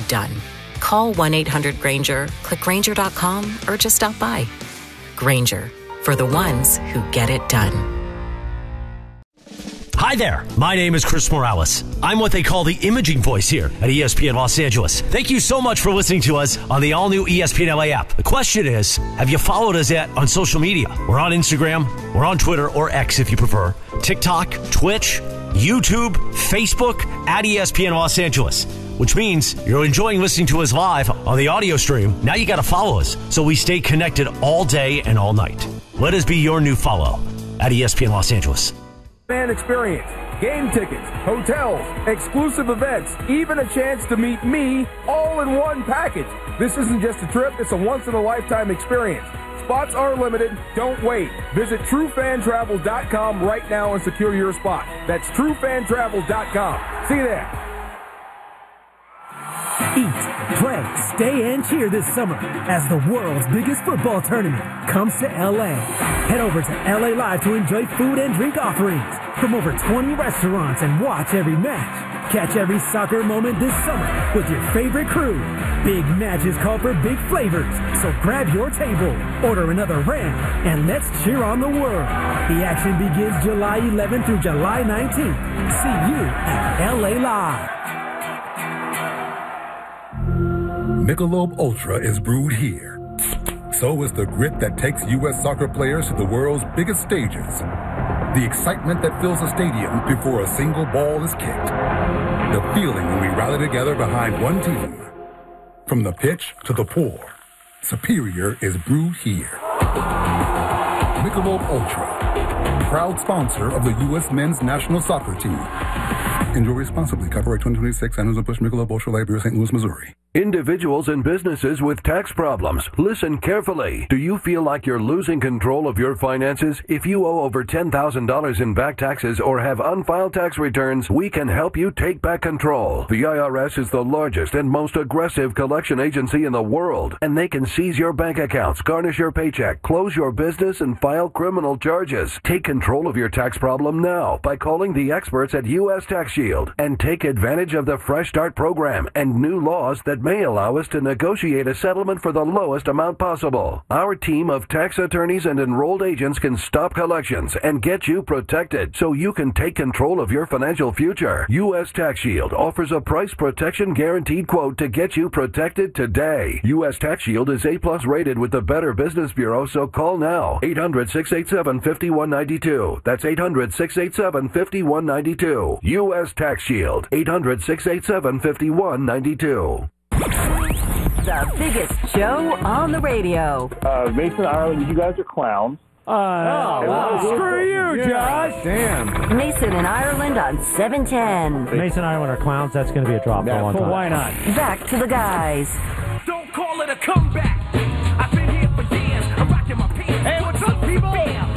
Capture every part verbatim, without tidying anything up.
done. Call one eight hundred Granger, click Granger dot com, or just stop by. Granger, for the ones who get it done. Hi there, my name is Chris Morales. I'm what they call the imaging voice here at E S P N Los Angeles. Thank you so much for listening to us on the all-new E S P N L A app. The question is, have you followed us yet on social media? We're on Instagram, we're on Twitter, or X if you prefer, TikTok, Twitch, YouTube, Facebook, at E S P N Los Angeles, which means you're enjoying listening to us live on the audio stream. Now you got to follow us so we stay connected all day and all night. Let us be your new follow at E S P N Los Angeles. Fan experience, game tickets, hotels, exclusive events, even a chance to meet me, all in one package. This isn't just a trip, it's a once-in-a-lifetime experience. Spots are limited. Don't wait. Visit true fan travel dot com right now and secure your spot. That's true fan travel dot com. See you there. Eat, play, stay, and cheer this summer as the world's biggest football tournament comes to L A. Head over to L A Live to enjoy food and drink offerings from over twenty restaurants and watch every match. Catch every soccer moment this summer with your favorite crew. Big matches call for big flavors, so grab your table, order another round, and let's cheer on the world. The action begins July eleventh through July nineteenth. See you at L A Live. Michelob Ultra is brewed here. So is the grit that takes U S soccer players to the world's biggest stages. The excitement that fills a stadium before a single ball is kicked. The feeling when we rally together behind one team. From the pitch to the pour, Superior is brewed here. Michelob Ultra, proud sponsor of the U S men's national soccer team. Enjoy responsibly. Copyright twenty twenty-six, Anheuser-Busch Michelob Ultra Light Beer, Saint Louis, Missouri. Individuals and businesses with tax problems, listen carefully. Do you feel like you're losing control of your finances? If you owe over ten thousand dollars in back taxes or have unfiled tax returns, we can help you take back control. The I R S is the largest and most aggressive collection agency in the world, and they can seize your bank accounts, garnish your paycheck, close your business, and file criminal charges. Take control of your tax problem now by calling the experts at U S Tax Shield and take advantage of the Fresh Start program and new laws that may allow us to negotiate a settlement for the lowest amount possible. Our team of tax attorneys and enrolled agents can stop collections and get you protected so you can take control of your financial future. U S Tax Shield offers a price protection guaranteed quote to get you protected today. U S Tax Shield is A plus rated with the Better Business Bureau, so call now. eight hundred, six eight seven, five one nine two. That's eight hundred, six eight seven, five one nine two. U S Tax Shield. eight hundred, six eight seven, five one nine two. The biggest show on the radio. Uh, Mason, Ireland, you guys are clowns. Uh, oh, wow. Screw you, yeah. Josh. Damn. Mason and Ireland on seven ten. Mason and Ireland are clowns. That's going to be a drop yeah, for a long well, time. Why not? Back to the guys. Don't call it a comeback. I've been here for years. I'm rocking my pants. Hey, what's up, people?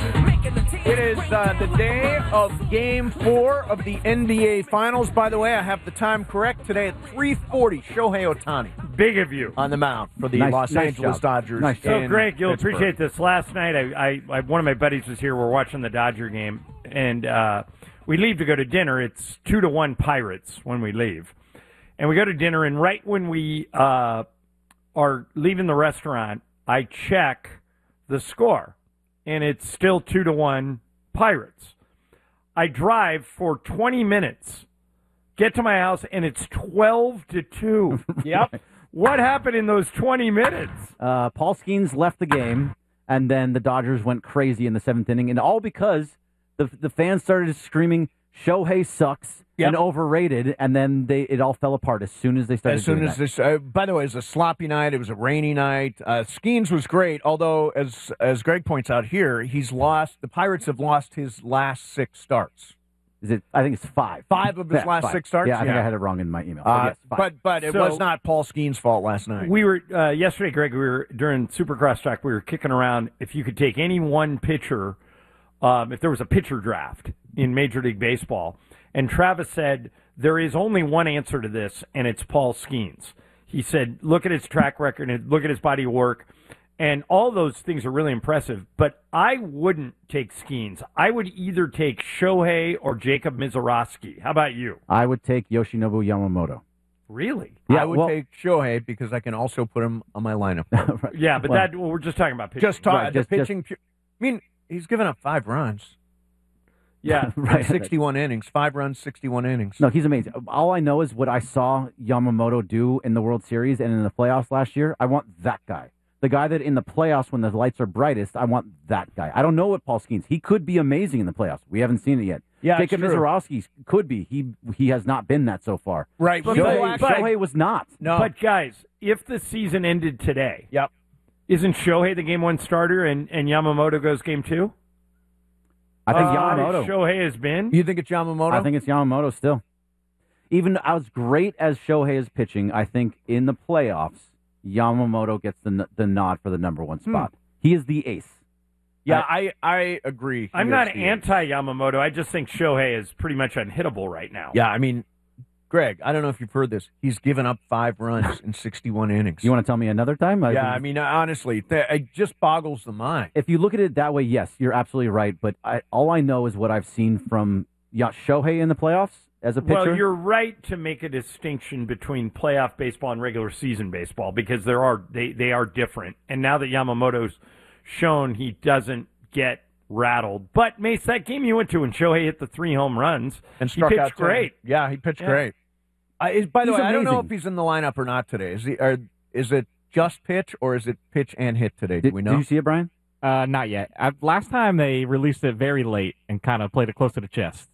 It is uh, the day of Game four of the N B A Finals. By the way, I have the time correct. Today at three forty, Shohei Ohtani. Big of you. On the mound for the nice, Los nice Angeles job. Dodgers. Nice so, Greg, you'll Pittsburgh. appreciate this. Last night, I, I, I one of my buddies was here. We're watching the Dodger game, and uh, we leave to go to dinner. It's two to one Pirates when we leave. And we go to dinner, and right when we uh, are leaving the restaurant, I check the score, and it's still two to one Pirates. I drive for twenty minutes, get to my house, and it's twelve to two. Yep. What happened in those twenty minutes? Uh, Paul Skeens left the game, and then the Dodgers went crazy in the seventh inning, and all because the the fans started screaming, Shohei sucks Yep. and overrated, and then they it all fell apart as soon as they started As soon doing as that. this, uh, by the way, it was a sloppy night. It was a rainy night. Uh, Skeens was great, although as as Greg points out here, he's lost. The Pirates have lost his last six starts. Is it? I think it's five. Five of his Yeah, last five. six starts. Yeah, I think Yeah. I had it wrong in my email. Uh, but, yes, five. but but it So- was not Paul Skeens' fault last night. We were uh, yesterday, Greg. We were during Supercross Track. We were kicking around if you could take any one pitcher, um, if there was a pitcher draft in Major League Baseball, and Travis said there is only one answer to this, and it's Paul Skeens. He said, look at his track record and look at his body of work, and all those things are really impressive. But I wouldn't take Skeens. I would either take Shohei or Jacob Mizorowski. How about you? I would take Yoshinobu Yamamoto. Really? Yeah, I would well, take Shohei because I can also put him on my lineup. right. Yeah, but well, that well, we're just talking about pitching. Just talking right, the just, pitching. Just, I mean, he's given up five runs. Yeah, right. sixty-one innings, five runs, sixty-one innings. No, he's amazing. All I know is what I saw Yamamoto do in the World Series and in the playoffs last year. I want that guy. The guy that in the playoffs, when the lights are brightest, I want that guy. I don't know what Paul Skeens. He could be amazing in the playoffs. We haven't seen it yet. Yeah, Jacob Mizorowski could be. He he has not been that so far. Right. But Shohei, but, Shohei was not. No. But guys, if the season ended today, yep. isn't Shohei the game one starter and, and Yamamoto goes game two? I think uh, Yamamoto. Shohei has been. You think it's Yamamoto? I think it's Yamamoto still. Even as great as Shohei is pitching, I think in the playoffs, Yamamoto gets the the nod for the number one spot. Hmm. He is the ace. Yeah, I, I agree. He I'm not anti-Yamamoto. I just think Shohei is pretty much unhittable right now. Yeah, I mean, Greg, I don't know if you've heard this. He's given up five runs in sixty-one innings. You want to tell me another time? Yeah, I, I mean, honestly, th- it just boggles the mind. If you look at it that way, yes, you're absolutely right. But I, all I know is what I've seen from yeah, Shohei in the playoffs as a pitcher. Well, you're right to make a distinction between playoff baseball and regular season baseball because there are they, they are different. And now that Yamamoto's shown he doesn't get rattled. But, Mace, that game you went to when Shohei hit the three home runs, and struck he pitched out great. Ten. Yeah, he pitched yeah. great. Uh, is, by the he's way, amazing. I don't know if he's in the lineup or not today. Is he? Or is it just pitch or is it pitch and hit today? Do did, we know? Did you see it, Brian? Uh, not yet. I, last time they released it very late and kind of played it close to the chest.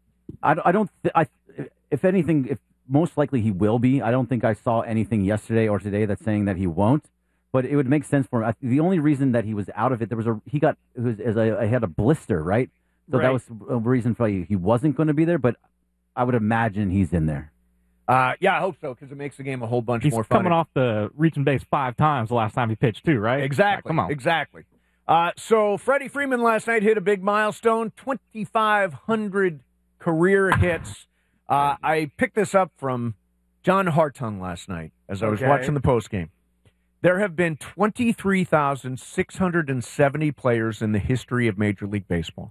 I, I don't. Th- I, if anything, if most likely he will be. I don't think I saw anything yesterday or today that's saying that he won't. But it would make sense for him. The only reason that he was out of it, there was a he got it was as I had a blister, right? So right. that was a reason for he wasn't going to be there. But I would imagine he's in there. Uh, yeah, I hope so because it makes the game a whole bunch he's more fun. He's coming off the reaching base five times the last time he pitched too, right? Exactly. Right, come on, exactly. Uh, so Freddie Freeman last night hit a big milestone: twenty-five hundred career hits. Uh, I picked this up from John Hartung last night as I was okay. watching the postgame. There have been twenty-three thousand six hundred seventy players in the history of Major League Baseball.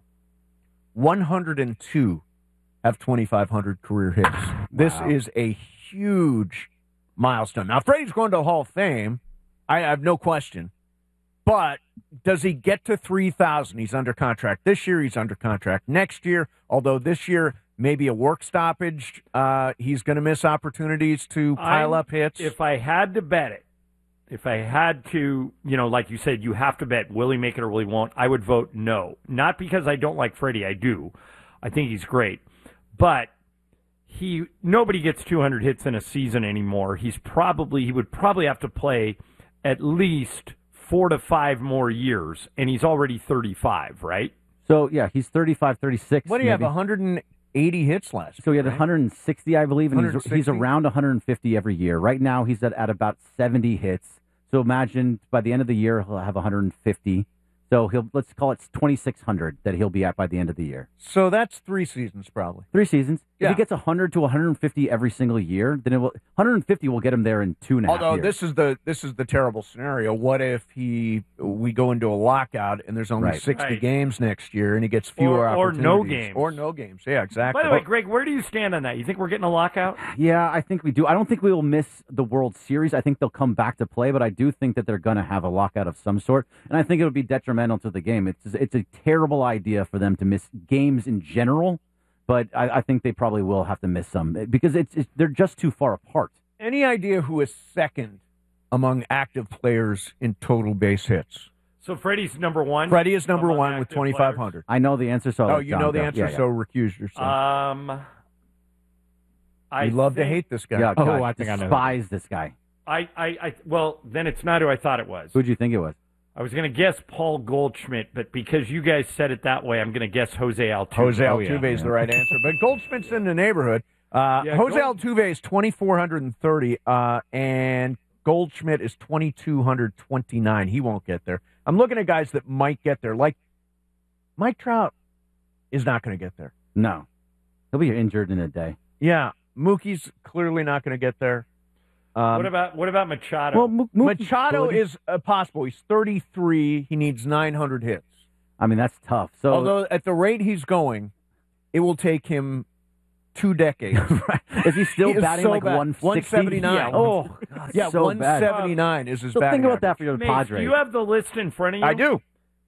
one hundred two have twenty-five hundred career hits. Wow. This is a huge milestone. Now, Freddie's going to the Hall of Fame. I have no question. But does he get to three thousand? He's under contract. This year, he's under contract. Next year, although this year, maybe a work stoppage, uh, he's going to miss opportunities to pile I'm, up hits. If I had to bet it, If I had to, you know, like you said, you have to bet, will he make it or will he won't? I would vote no. Not because I don't like Freddie. I do. I think he's great. But he nobody gets two hundred hits in a season anymore. He's probably he would probably have to play at least four to five more years, and he's already thirty-five, right? So, yeah, he's thirty-five, thirty-six. What do you maybe. have, one hundred eighty hits last So he had right? one hundred sixty, I believe, and he's, he's around one hundred fifty every year. Right now, he's at, at about seventy hits. So imagine by the end of the year, he'll have one hundred fifty. So he'll let's call it twenty-six hundred that he'll be at by the end of the year. So that's three seasons probably. Three seasons. Yeah. If he gets one hundred to one hundred fifty every single year, then it will one hundred fifty will get him there in two and a half Although years. this is the this is the terrible scenario. What if he we go into a lockout and there's only Right. sixty Right. games next year and he gets fewer Or- or opportunities no games. or no games. Yeah, exactly. By the way, Greg, where do you stand on that? You think we're getting a lockout? Yeah, I think we do. I don't think we will miss the World Series. I think they'll come back to play, but I do think that they're going to have a lockout of some sort, and I think it'll be detrimental to the game. It's it's a terrible idea for them to miss games in general, but I, I think they probably will have to miss some because it's, it's they're just too far apart. Any idea who is second among active players in total base hits? So Freddie's number one? Freddie is number among one with active twenty-five players? hundred. I know the answer, so Oh, you John, know the go. answer, Yeah, yeah. so recuse yourself. Um, I you love think, to hate this guy. Yeah, Oh, God, I think I know. despise this guy. I, I, I, well, then it's not who I thought it was. Who'd you think it was? I was going to guess Paul Goldschmidt, but because you guys said it that way, I'm going to guess Jose Altuve. Jose Oh, Altuve yeah. is the right answer, but Goldschmidt's in the neighborhood. Uh, Yeah, Jose Gold- Altuve is twenty-four thirty, uh, and Goldschmidt is twenty-two twenty-nine. He won't get there. I'm looking at guys that might get there. Like Mike Trout is not going to get there. No, he'll be injured in a day. Yeah, Mookie's clearly not going to get there. Um, What about what about Machado? Well, Mo- Mookie Machado could. is uh, possible. He's thirty-three. He needs nine hundred hits. I mean, that's tough. So Although at the rate he's going, it will take him two decades. Is he still He is batting so like bad. one sixty? one seventy-nine. Yeah. Oh, God, yeah, so one seventy-nine bad. is his So batting think about that average. for your Mace, Padres. do you have the list in front of you? I do.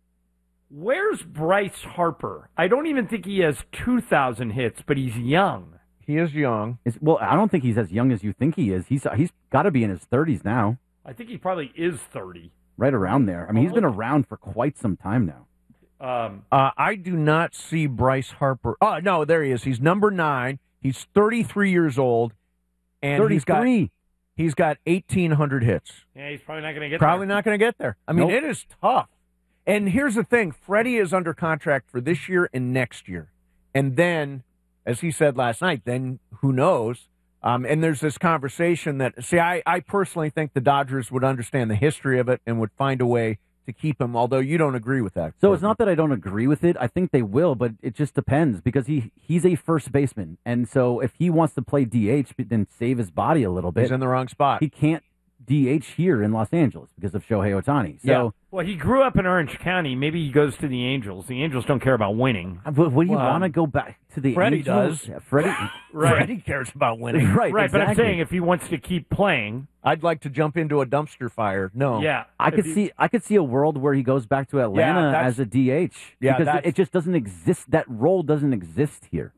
Where's Bryce Harper? I don't even think he has two thousand hits, but he's young. He is young. Is, well, I don't think he's as young as you think he is. He's he's got to be in his thirties now, I think he probably is thirty. right around there. I mean, he's been around for quite some time now. Um, Uh, I do not see Bryce Harper. Oh, no, there he is. He's number nine. He's thirty-three years old. And he's got, thirty-three. he's got eighteen hundred hits. yeah, he's probably not going to get Probably there. not going to get there. I mean, Nope. it is tough. And here's the thing. Freddie is under contract for this year and next year. And then, as he said last night, then who knows? Um, and there's this conversation that, see, I, I personally think the Dodgers would understand the history of it and would find a way to keep him, although you don't agree with that. So it's not that I don't agree with it. I think they will, but it just depends because he he's a first baseman, and so if he wants to play D H, then save his body a little bit. He's in the wrong spot. He can't D H here in Los Angeles because of Shohei Ohtani. So. Yeah. Well, he grew up in Orange County. Maybe he goes to the Angels. The Angels don't care about winning. Would, would you Well, want to go back to the Freddie Angels? does. Yeah, Freddie, Right. Freddie cares about winning. right, Right, but I'm exactly. saying if he wants to keep playing, I'd like to jump into a dumpster fire. No. yeah. I if could he- see I could see a world where he goes back to Atlanta that's- as a D H Yeah, because that's- it just doesn't exist. That role doesn't exist here,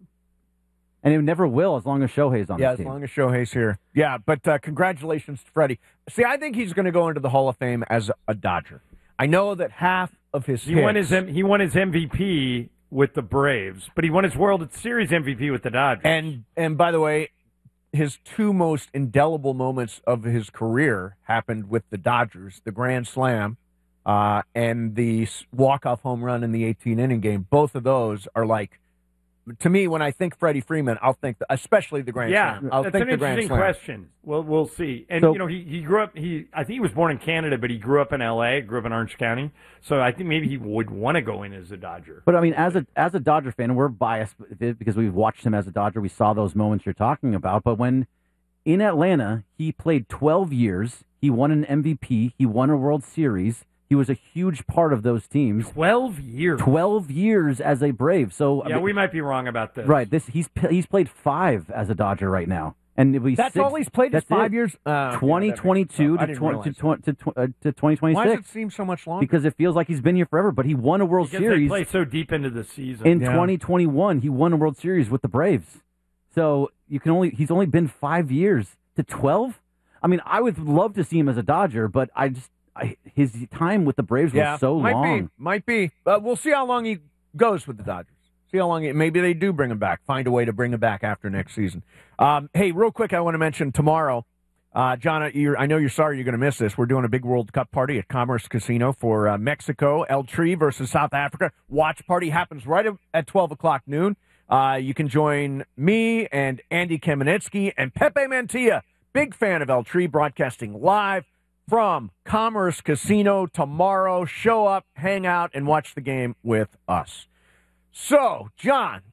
and it never will as long as Shohei's on Yeah, the as team. long as Shohei's here. Yeah, but uh, congratulations to Freddie. See, I think he's going to go into the Hall of Fame as a Dodger. I know that half of his He hits, won his M- he won his M V P with the Braves, but he won his World Series M V P with the Dodgers. and and by the way, his two most indelible moments of his career happened with the Dodgers: the Grand Slam uh, and the walk off home run in the eighteen inning game. Both of those are like, to me, when I think Freddie Freeman, I'll think, the, especially the Grand yeah, Slam. I'll that's think an the Grand interesting Slam. question. Well, we'll see. And So- you know, he, he grew up. He I think he was born in Canada, but he grew up in L A. Grew up in Orange County. So I think maybe he would want to go in as a Dodger. But I mean, as a as a Dodger fan, we're biased with it because we've watched him as a Dodger. We saw those moments you're talking about. But when in Atlanta, he played twelve years. He won an M V P. He won a World Series. He was a huge part of those teams. Twelve years. Twelve years as a Brave. So I Yeah, mean, we might be wrong about this. right. This he's he's played five as a Dodger right now, and it'll be That's six, all he's played is that's five it. years? Uh, twenty yeah, that makes twenty-two sense. I to didn't twenty realize to, tw- to, tw- uh, to twenty twenty-six. Why does it seem so much longer? Because it feels like he's been here forever. But he won a World Because they Series play so deep into the season. in Yeah. twenty twenty-one. He won a World Series with the Braves. So you can only he's only been five years to twelve. I mean, I would love to see him as a Dodger, but I just I, his time with the Braves yeah, was so might long. be, might be. Uh, we'll see how long he goes with the Dodgers. See how long. He, maybe they do bring him back. Find a way to bring him back after next season. Um, hey, real quick, I want to mention tomorrow, uh, John. You're, I know you're sorry you're going to miss this. We're doing a big World Cup party at Commerce Casino for uh, Mexico, El Tri versus South Africa. Watch party happens right at twelve o'clock noon. Uh, you can join me and Andy Kamenetsky and Pepe Mantilla. Big fan of El Tri, broadcasting live from Commerce Casino tomorrow. Show up, hang out, and watch the game with us. So, John,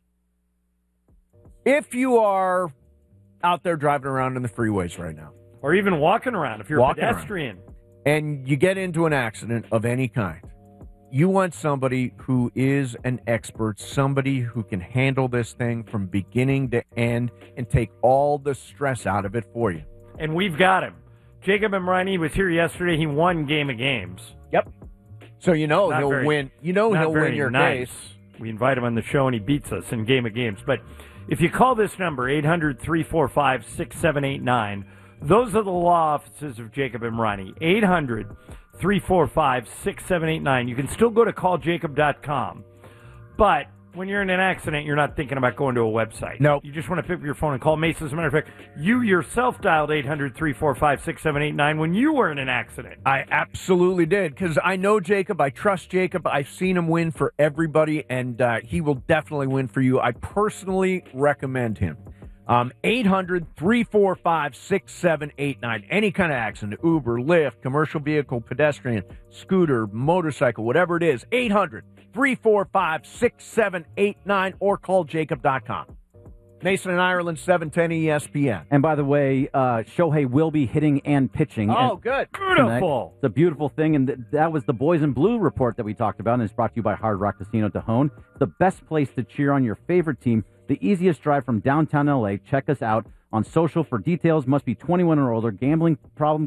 if you are out there driving around in the freeways right now, or even walking around if you're Walking a around. pedestrian. and you get into an accident of any kind, you want somebody who is an expert, somebody who can handle this thing from beginning to end and take all the stress out of it for you. And we've got him. Jacob Emrani was here yesterday. He won Game of Games. Yep. So you know Not he'll very- win. You know not he'll very win your nice. case. We invite him on the show, and he beats us in Game of Games. But if you call this number, eight hundred, three four five, six seven eight nine, those are the law offices of Jacob Emrani. eight hundred, three four five, six seven eight nine. You can still go to call jacob dot com. But when you're in an accident, you're not thinking about going to a website. Nope. You just want to pick up your phone and call Mason. As a matter of fact, you yourself dialed eight hundred, three four five, six seven eight nine when you were in an accident. I absolutely did, because I know Jacob. I trust Jacob. I've seen him win for everybody, and uh, he will definitely win for you. I personally recommend him. Um, eight hundred, three four five, six seven eight nine. Any kind of accident, Uber, Lyft, commercial vehicle, pedestrian, scooter, motorcycle, whatever it is, eight hundred, three four five, six seven eight nine, or call jacob dot com. Mason and Ireland, seven ten E S P N. And by the way, uh, Shohei will be hitting and pitching. Oh, and good. Beautiful. It's a beautiful thing, and th- that was the Boys in Blue report that we talked about, and it's brought to you by Hard Rock Casino Tejon. The best place to cheer on your favorite team the easiest drive from downtown L A. Check us out on social for details. Must be twenty-one or older. Gambling problem